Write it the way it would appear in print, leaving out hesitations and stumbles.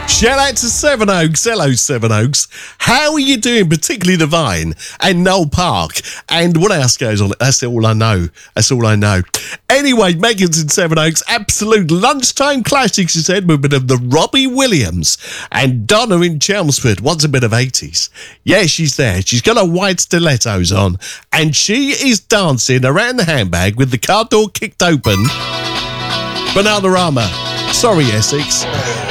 Shout out to Sevenoaks. Hello, Sevenoaks. How are you doing, particularly the Vine and Noel Park? And what else goes on? That's all I know. That's all I know. Anyway, Megan's in Sevenoaks. Absolute lunchtime classics, she said, with a bit of the Robbie Williams. And Donna in Chelmsford wants a bit of 80s. Yeah, she's there. She's got her white stilettos on. And she is dancing around the handbag with the car door kicked open. Bananarama. Sorry, Essex.